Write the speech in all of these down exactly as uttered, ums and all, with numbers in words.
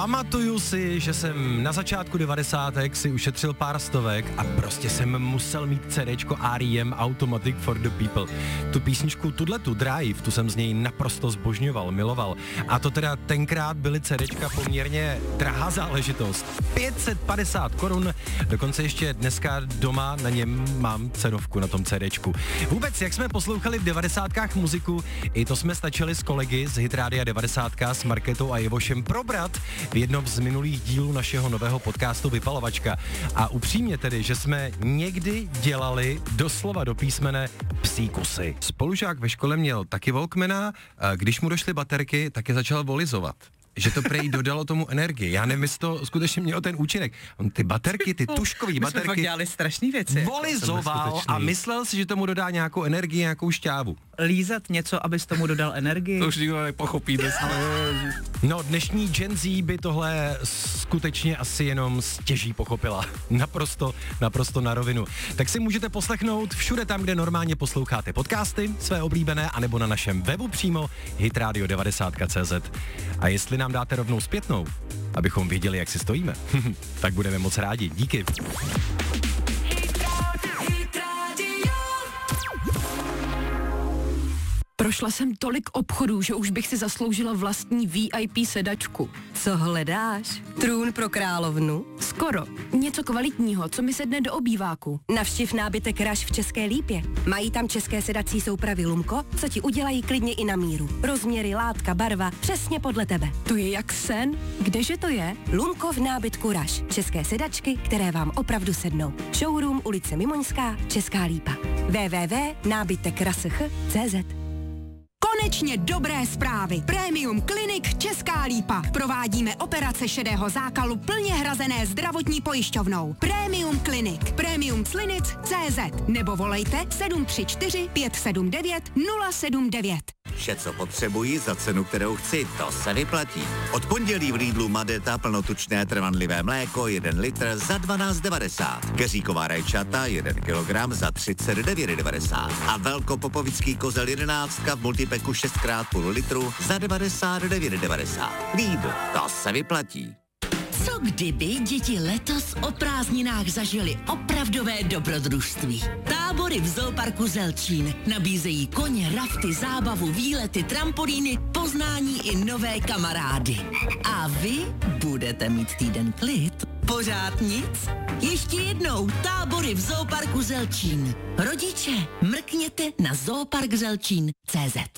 Pamatuju si, že jsem na začátku devadesátek si ušetřil pár stovek a prostě jsem musel mít CDčko R E M Automatic for the People. Tu písničku, tudletu Drive, tu jsem z něj naprosto zbožňoval, miloval. A to teda tenkrát byly CDčka poměrně drahá záležitost. pět set padesát korun, dokonce ještě dneska doma na něm mám cenovku na tom CDčku. Vůbec, jak jsme poslouchali v devadesátkách muziku, i to jsme stačili s kolegy z Hit Rádia devadesát s Marketou a Ivošem probrat v jednom z minulých dílů našeho nového podcastu Vypalovačka. A upřímně tedy, že jsme někdy dělali doslova do písmene psí kusy. Spolužák ve škole měl taky Walkmana, a když mu došly baterky, tak je začal volizovat. Že to prej dodalo tomu energii. Já nevím, jestli to skutečně mělo ten účinek. On ty baterky, ty tuškový baterky... My jsme fakt dělali strašný věci. Volizoval a myslel si, že tomu dodá nějakou energii, nějakou šťávu. Lízat něco, abys tomu dodal energii? To už nikdo nepochopí dneska. No, dnešní Gen Z by tohle skutečně asi jenom stěží pochopila. Naprosto, naprosto na rovinu. Tak si můžete poslechnout všude tam, kde normálně posloucháte podcasty, své oblíbené, anebo na našem webu přímo hitradio devadesát tečka cé zet. A jestli nám dáte rovnou zpětnou, abychom věděli, jak si stojíme, tak budeme moc rádi. Díky. Prošla jsem tolik obchodů, že už bych si zasloužila vlastní V I P sedačku. Co hledáš? Trůn pro královnu? Skoro. Něco kvalitního, co mi sedne do obýváku. Navštiv nábytek Rush v České Lípě. Mají tam české sedací soupravy Lumko, co ti udělají klidně i na míru. Rozměry, látka, barva, přesně podle tebe. To je jak sen. Kdeže to je? Lumko v nábytku Rush. České sedačky, které vám opravdu sednou. Showroom ulice Mimoňská, Česká Lípa. w w w tečka nábytek rush tečka cé zet. Konečně dobré zprávy. Premium Clinic Česká Lípa. Provádíme operace šedého zákalu plně hrazené zdravotní pojišťovnou. Premium Clinic. Premium Clinic tečka cé zet. Nebo volejte sedm tři čtyři pět sedm devět nula sedm devět. Vše, co potřebuji za cenu, kterou chci, to se vyplatí. Od pondělí v Lidlu Madeta plnotučné trvanlivé mléko jeden litr za dvanáct devadesát. Keříková rajčata jeden kilogram za třicet devět devadesát. A velkopopovický kozel jedenáctka v multipeku šest krát půl litru za devadesát devět devadesát. Lidl, to se vyplatí. Co kdyby děti letos o prázdninách zažili opravdové dobrodružství? Tábory v zooparku Zelčín nabízejí koně, rafty, zábavu, výlety, trampolíny, poznání i nové kamarády. A vy budete mít týden klid? Pořád nic? Ještě jednou tábory v zooparku Zelčín. Rodiče, mrkněte na zoopark zelčín tečka cé zet.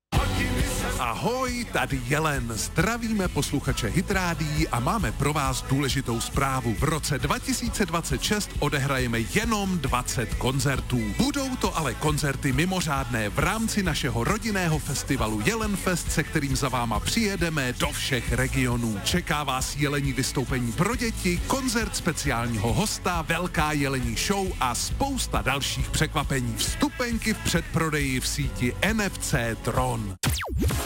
Ahoj, tady Jelen. Zdravíme posluchače Hitrádií a máme pro vás důležitou zprávu. V roce dva tisíce dvacet šest odehrajeme jenom dvacet koncertů. Budou to ale koncerty mimořádné v rámci našeho rodinného festivalu Jelenfest, se kterým za váma přijedeme do všech regionů. Čeká vás jelení vystoupení pro děti, koncert speciálního hosta, velká jelení show a spousta dalších překvapení. Vstupenky v předprodeji v síti N F C Tron.